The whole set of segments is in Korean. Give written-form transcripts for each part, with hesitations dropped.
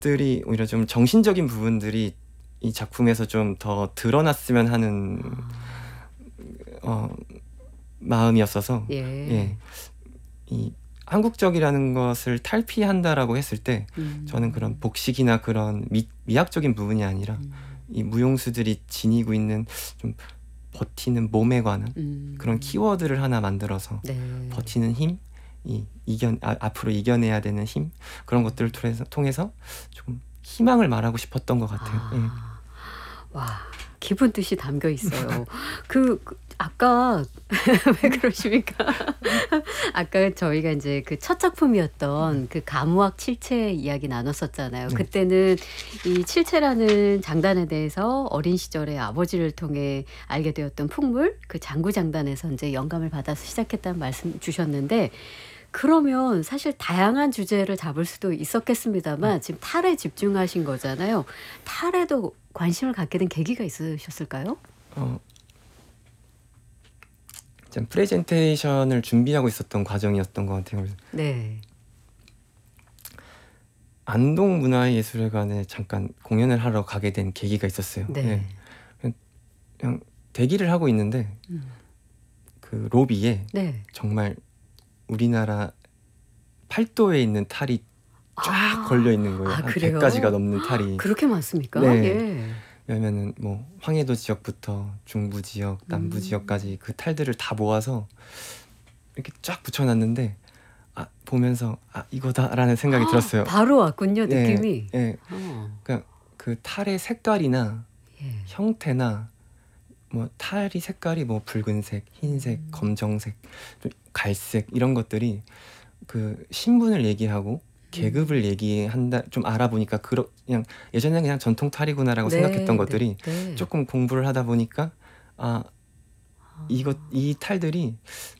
것들이 오히려 좀 정신적인 부분들이 이 작품에서 좀 더 드러났으면 하는 어, 마음이었어서 예. 예, 이 한국적이라는 것을 탈피한다라고 했을 때 저는 그런 복식이나 그런 미학적인 부분이 아니라 이 무용수들이 지니고 있는 좀 버티는 몸에 관한 그런 키워드를 하나 만들어서 네. 버티는 힘, 앞으로 이겨내야 되는 힘, 그런 것들을 통해서 좀 희망을 말하고 싶었던 것 같아요. 예. 와, 깊은 뜻이 담겨 있어요. 아까 왜 그러십니까? 아까 저희가 이제 그 첫 작품이었던 그 가무학 칠체 이야기 나눴었잖아요. 네. 그때는 이 칠체라는 장단에 대해서 어린 시절에 아버지를 통해 알게 되었던 풍물, 그 장구장단에서 이제 영감을 받아서 시작했다는 말씀 주셨는데, 그러면 사실 다양한 주제를 잡을 수도 있었겠습니다만 지금 탈에 집중하신 거잖아요. 탈에도 관심을 갖게 된 계기가 있으셨을까요? 좀 프레젠테이션을 준비하고 있었던 과정이었던 것 같아요. 그래서 네. 안동문화예술회관에 잠깐 공연을 하러 가게 된 계기가 있었어요. 네. 예. 그냥 대기를 하고 있는데 그 로비에 네. 정말 우리나라 팔도에 있는 탈이 쫙 걸려 있는 거예요. 한 그래요? 100가지가 넘는 탈이. 그렇게 많습니까? 네. 예. 왜냐면은 뭐 황해도 지역부터 중부 지역, 남부 지역까지 그 탈들을 다 모아서 이렇게 쫙 붙여놨는데 보면서 이거다라는 생각이 들었어요. 바로 왔군요, 네, 느낌이. 네. 그러니까 그 탈의 색깔이나 예. 형태나 뭐 탈이 색깔이 뭐 붉은색, 흰색, 검정색, 좀 갈색 이런 것들이 그 신분을 얘기하고 계급을 얘기한다. 좀 알아보니까 그냥 예전에는 그냥 전통 탈이구나라고 네, 생각했던 것들이 네. 조금 공부를 하다 보니까 이 탈들이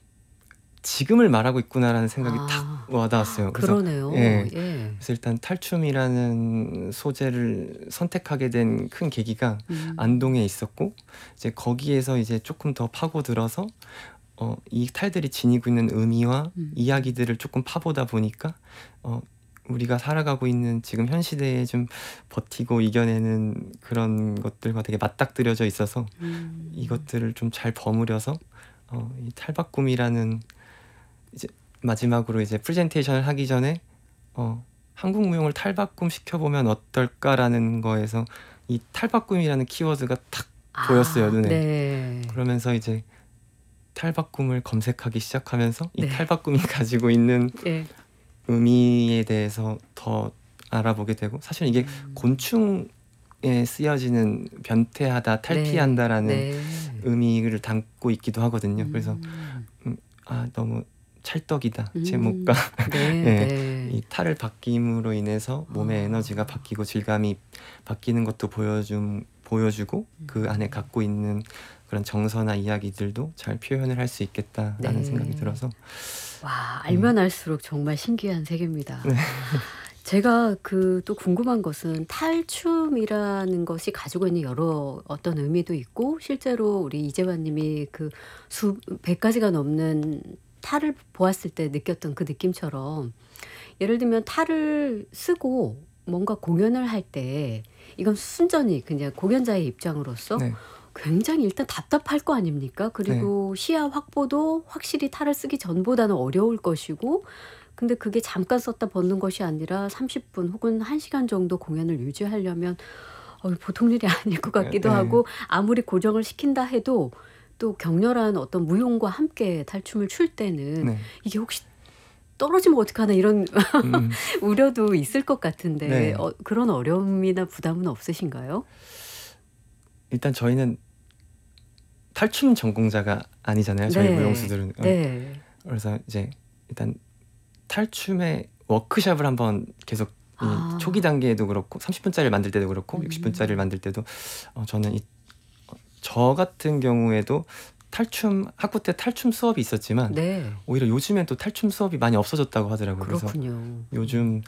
지금을 말하고 있구나라는 생각이 탁 와닿았어요. 그래서 그러네요. 예. 예. 그래서 일단 탈춤이라는 소재를 선택하게 된 큰 계기가 안동에 있었고, 이제 거기에서 이제 조금 더 파고들어서 이 탈들이 지니고 있는 의미와 이야기들을 조금 파보다 보니까 우리가 살아가고 있는 지금 현 시대에 좀 버티고 이겨내는 그런 것들과 되게 맞닥뜨려져 있어서 이것들을 좀 잘 버무려서 이 탈바꿈이라는 이제 마지막으로 이제 프레젠테이션을 하기 전에 한국 무용을 탈바꿈 시켜보면 어떨까라는 거에서 이 탈바꿈이라는 키워드가 탁 보였어요, 눈에. 네. 그러면서 이제 탈바꿈을 검색하기 시작하면서 이 네. 탈바꿈이 가지고 있는 예. 의미에 대해서 더 알아보게 되고, 사실 이게 곤충에 쓰여지는 변태하다, 탈피한다라는 네. 의미를 담고 있기도 하거든요. 그래서 너무 찰떡이다, 제목과. 네, 예, 네. 이 탈을 바뀜으로 인해서 몸의 에너지가 바뀌고 질감이 바뀌는 것도 보여주고 그 안에 갖고 있는 그런 정서나 이야기들도 잘 표현을 할 수 있겠다라는 네. 생각이 들어서. 와, 알면 알수록 정말 신기한 세계입니다. 제가 또 궁금한 것은 탈춤이라는 것이 가지고 있는 여러 어떤 의미도 있고, 실제로 우리 이재환 님이 그 100가지가 넘는 탈을 보았을 때 느꼈던 그 느낌처럼, 예를 들면 탈을 쓰고 뭔가 공연을 할 때 이건 순전히 그냥 공연자의 입장으로서 네. 굉장히 일단 답답할 거 아닙니까? 그리고 시야 확보도 확실히 탈을 쓰기 전보다는 어려울 것이고, 근데 그게 잠깐 썼다 벗는 것이 아니라 30분 혹은 1시간 정도 공연을 유지하려면 보통 일이 아닐 것 같기도 네. 하고, 아무리 고정을 시킨다 해도 또 격렬한 어떤 무용과 함께 탈춤을 출 때는 네. 이게 혹시 떨어지면 어떡하나 이런 우려도 있을 것 같은데 네. 그런 어려움이나 부담은 없으신가요? 일단 저희는 탈춤 전공자가 아니잖아요. 저희 네. 무용수들은. 네. 그래서 이제 일단 탈춤의 워크숍을 한번 계속 초기 단계에도 그렇고 30분짜리를 만들 때도 그렇고 60분짜리를 만들 때도 저는 저 같은 경우에도 학부 때 탈춤 수업이 있었지만 네. 오히려 요즘엔 또 탈춤 수업이 많이 없어졌다고 하더라고요. 그렇군요. 그래서 요즘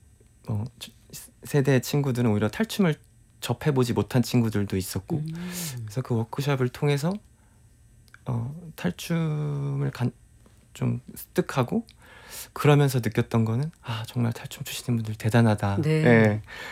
세대 친구들은 오히려 탈춤을 접해보지 못한 친구들도 있었고, 그래서 그 워크숍을 통해서 탈춤을 좀 습득하고 그러면서 느꼈던 거는 아 정말 탈춤 추시는 분들 대단하다. 네. 예.